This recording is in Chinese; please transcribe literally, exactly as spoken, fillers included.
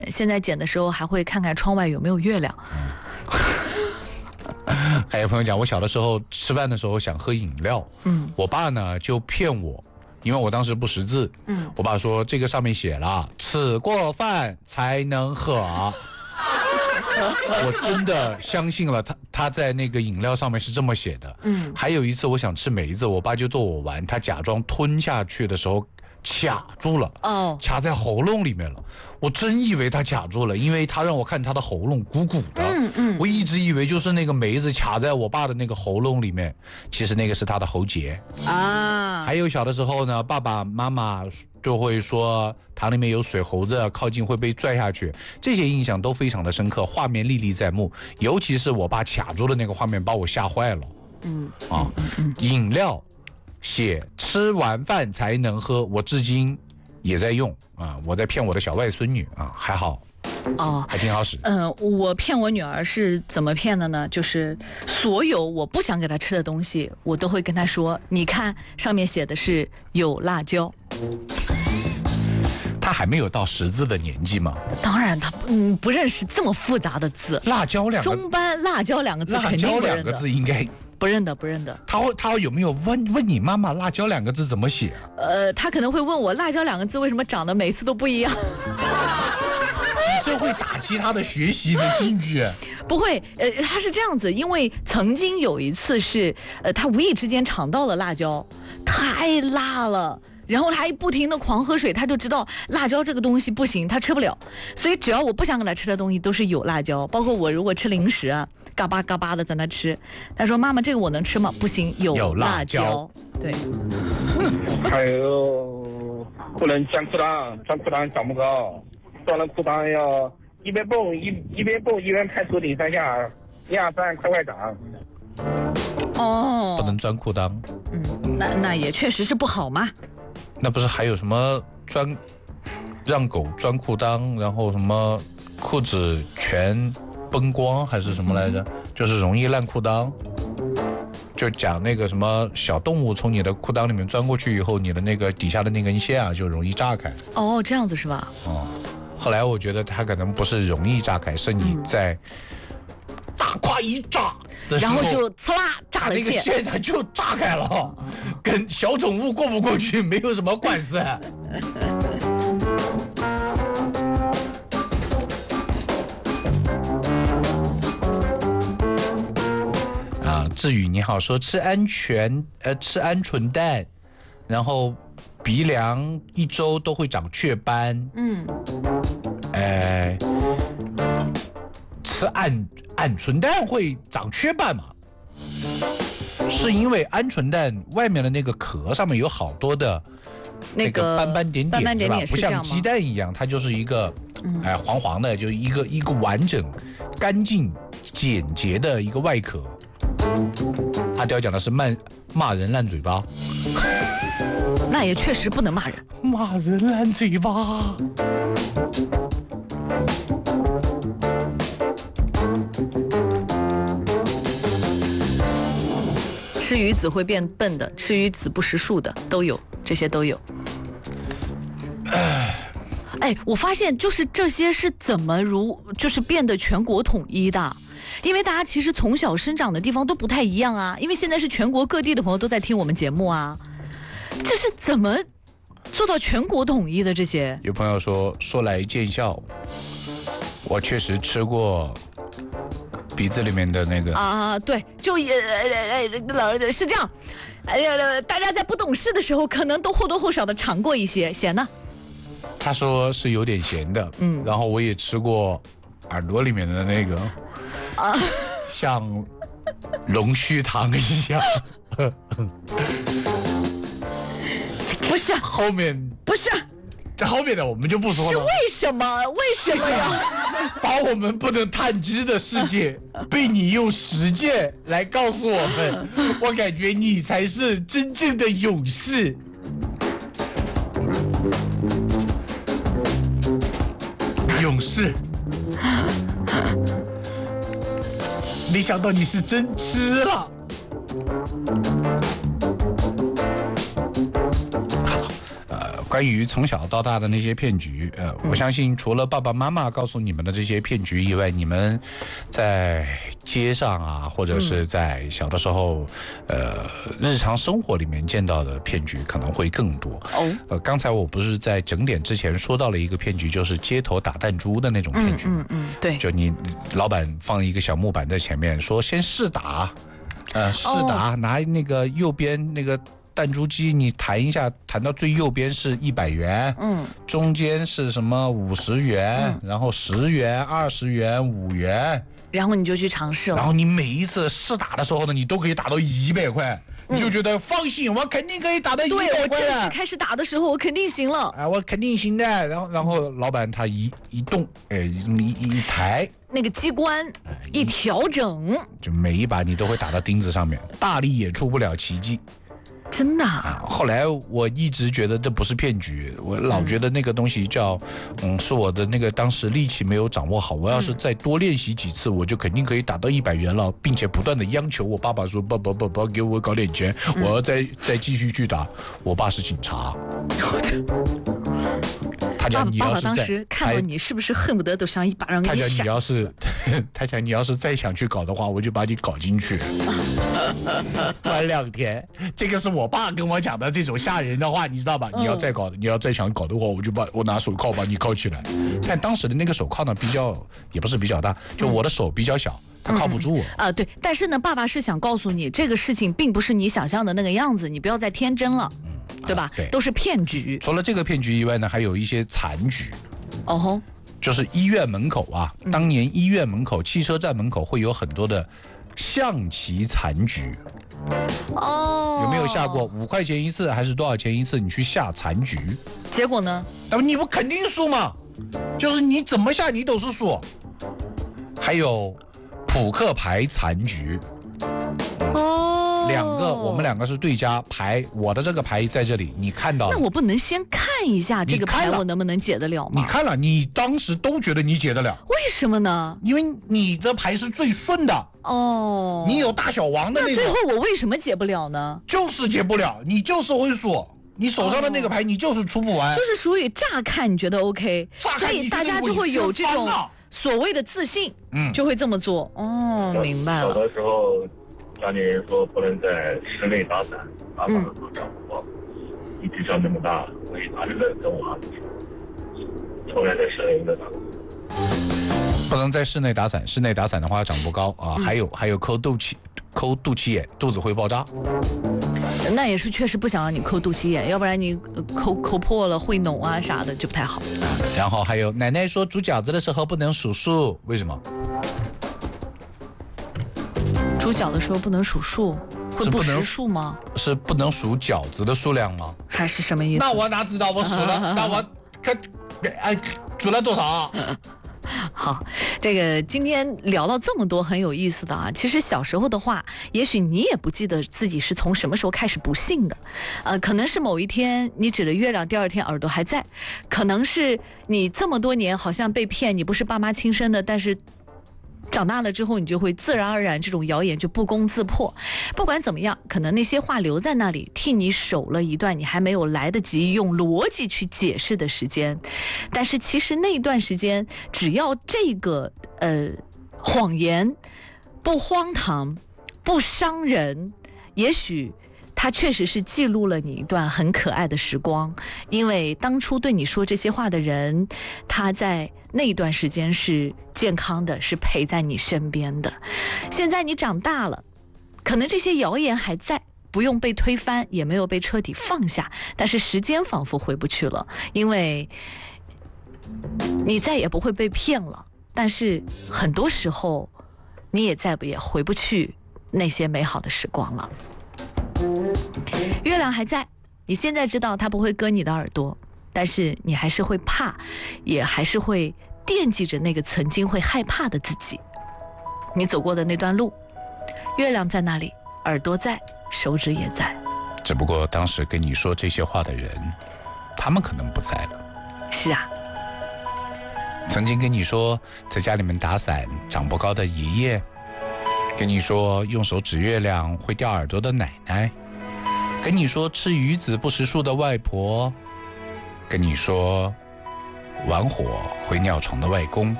现在剪的时候还会看看窗外有没有月亮。 还有朋友讲，我小的时候吃饭的时候想喝饮料，嗯，我爸呢就骗我，因为我当时不识字，嗯，我爸说这个上面写了吃过饭才能喝。我真的相信了他，他在那个饮料上面是这么写的。嗯，还有一次我想吃梅子，我爸就逗我玩，他假装吞下去的时候卡住了，哦，卡在喉咙里面了。我真以为他卡住了，因为他让我看他的喉咙鼓鼓的。嗯嗯，我一直以为就是那个梅子卡在我爸的那个喉咙里面，其实那个是他的喉结啊。还有小的时候呢，爸爸妈妈就会说塘里面有水猴子，靠近会被拽下去，这些印象都非常的深刻，画面历历在目。尤其是我爸卡住的那个画面，把我吓坏了。嗯啊，饮料写吃完饭才能喝，我至今也在用啊，我在骗我的小外孙女啊，还好。哦，还挺好使。 嗯、呃，我骗我女儿是怎么骗的呢？就是所有我不想给她吃的东西，我都会跟她说：“你看，上面写的是有辣椒。” 她还没有到识字的年纪吗？ 当然，她嗯不认识这么复杂的字。 辣椒两个中班辣椒两个字肯定不认得。 辣椒两个字应该不认得，不认得。 他会，他有没有问问你妈妈辣椒两个字怎么写？ 呃，他可能会问我辣椒两个字为什么长得每次都不一样。 这会打击他的学习的兴趣。 不会，呃，他是这样子，因为曾经有一次是，呃，他无意之间尝到了辣椒，太辣了。然后他还不停的狂喝水，他就知道辣椒这个东西不行，他吃不了。所以只要我不想给他吃的东西都是有辣椒，包括我如果吃零食啊，嘎巴嘎巴的在那吃。他说：“妈妈，这个我能吃吗？”不行，有辣椒。对。 还有不能穿裤裆，穿裤裆长不高，穿了裤裆要一边蹦一一边蹦一边拍头顶三下，一二三快快长。 哦， 不能钻裤裆。 嗯，那那也确实是不好嘛。 那不是还有什么钻让狗钻裤裆，然后什么裤子全崩光还是什么来着？就是容易烂裤裆。就讲那个什么小动物从你的裤裆里面钻过去以后，你的那个底下的那根线啊就容易炸开。 哦，这样子是吧？ 哦，后来我觉得它可能不是容易炸开，是你在大胯一炸。 然后就呲啦炸了线， 那个线它就炸开了，跟小宠物过不过去没有什么关系。啊，志宇你好，说吃安全呃吃鹌鹑蛋，然后鼻梁一周都会长雀斑。嗯，哎、呃，吃鹌鹌鹑蛋会长雀斑吗？是因为鹌鹑蛋外面的那个壳上面有好多的那个斑斑点点， 斑斑点点是吧？不像鸡蛋一样，它就是一个哎、呃、黄黄的，就一个一个完整、干净、简洁的一个外壳。阿刁讲的是骂骂人烂嘴巴， 那也确实不能骂人， 骂人烂嘴巴。 吃鱼子会变笨的，吃鱼子不识数的都有，这些都有。哎，我发现就是这些是怎么如就是变得全国统一的？因为大家其实从小生长的地方都不太一样啊。因为现在是全国各地的朋友都在听我们节目啊，这是怎么做到全国统一的？这些有朋友说说来见笑，我确实吃过。鼻子里面的那个啊，对，就也呃是这样，哎呀，大家在不懂事的时候，可能都或多或少的尝过一些咸的。 他说是有点咸的，嗯，然后我也吃过耳朵里面的那个，啊，像龙须糖一样， 不是， 后面不是。 这后面的我们就不说了。 是为什么？为什么呀？ 把我们不能探知的世界被你用实践来告诉我们，我感觉你才是真正的勇士。勇士，没想到你是真吃了。 关于从小到大的那些骗局，呃，我相信除了爸爸妈妈告诉你们的这些骗局以外，你们在街上啊，或者是在小的时候，呃，日常生活里面见到的骗局可能会更多。哦，呃，刚才我不是在整点之前说到了一个骗局，就是街头打弹珠的那种骗局。 嗯嗯，对， 就你老板放一个小木板在前面，说先试打，呃，试打，拿那个右边那个弹珠机你弹一下，弹到最右边是一百元，嗯，中间是什么五十元，嗯、然后十元、二十元、五元， 然后你就去尝试了。 然后你每一次试打的时候呢，你都可以打到一百块，嗯、你就觉得放心，我肯定可以打到一百块。 对，我正式开始打的时候，我肯定行了。 啊，我肯定行的。然后，然后老板他一一动，哎，一一抬。 那个机关一调整， 就每一把你都会打到钉子上面，大力也出不了奇迹。 真的啊！ 后来我一直觉得这不是骗局，我老觉得那个东西叫，嗯，是我的那个当时力气没有掌握好。我要是再多练习几次，我就肯定可以打到一百元了，并且不断的央求我爸爸说：“爸爸爸爸，给我搞点钱，我要再再继续去打。”我爸是警察。他讲你要是爸爸当时看到你，是不是恨不得都想一巴掌给你闪？ 他讲你要是，他讲你要是再想去搞的话，我就把你搞进去，关两天。这个是我爸跟我讲的这种吓人的话，你知道吧？你要再搞，你要再想搞的话，我就把我拿手铐把你铐起来。但当时的那个手铐呢，比较也不是比较大，就我的手比较小。他靠不住我、 嗯、啊，对，但是呢，爸爸是想告诉你，这个事情并不是你想象的那个样子，你不要再天真了，嗯，对吧？对，都是骗局。 除了这个骗局以外呢，还有一些残局。 哦吼， 就是医院门口啊，嗯、当年医院门口、汽车站门口会有很多的象棋残局。哦，有没有下过五块钱一次还是多少钱一次？你去下残局， 结果呢？ 那么你不肯定输嘛？就是你怎么下你都是输。还有。扑克牌残局，哦，两个，我们两个是对家牌，我的这个牌在这里，你看到了， 那我不能先看一下这个牌，我能不能解得了吗？ 你看了，你当时都觉得你解得了， 为什么呢？ 因为你的牌是最顺的，哦，你有大小王的那种。 那最后我为什么解不了呢？ 就是解不了，你就是会输。你手上的那个牌，你就是出不完， 就是属于乍看你觉得 OK， 所以大家就会有这种所谓的自信，嗯，就会这么做。哦，明白了。 小的时候，家里人说不能在室内打伞，打伞的时候长不高，一直长那么大，我一拿着个跟我儿子说，从来在室内没打过。 不能在室内打伞，室内打伞的话长不高啊。嗯、还有还有抠肚脐，抠肚脐眼，肚子会爆炸。 那也是确实不想让你抠肚脐眼，要不然你抠抠破了会脓啊啥的就不太好。 然后还有奶奶说煮饺子的时候不能数数，为什么？ 煮饺的时候不能数数，会不识数吗？ 是不能数饺子的数量吗？ 还是什么意思？ 那我哪知道？我数了，那我看，哎，煮了多少？ 好，这个今天聊到这么多很有意思的啊，其实小时候的话，也许你也不记得自己是从什么时候开始不信的，呃，可能是某一天你指着月亮，第二天耳朵还在，可能是你这么多年好像被骗，你不是爸妈亲生的，但是长大了之后，你就会自然而然这种谣言就不攻自破。不管怎么样，可能那些话留在那里，替你守了一段你还没有来得及用逻辑去解释的时间。但是其实那段时间，只要这个呃谎言不荒唐、不伤人，也许它确实是记录了你一段很可爱的时光。因为当初对你说这些话的人，他在那段时间是健康的，是陪在你身边的。现在你长大了，可能这些谣言还在，不用被推翻，也没有被彻底放下，但是时间仿佛回不去了，因为你再也不会被骗了，但是很多时候你也再也回不去那些美好的时光了。月亮还在，你现在知道它不会割你的耳朵，但是你还是会怕，也还是会惦记着那个曾经会害怕的自己。你走过的那段路，月亮在那里，耳朵在，手指也在。 只不过当时跟你说这些话的人，他们可能不在了。 是啊， 曾经跟你说在家里面打伞长不高的爷爷，跟你说用手指月亮会掉耳朵的奶奶，跟你说吃鱼子不识数的外婆， 跟你说，玩火会尿床的外公。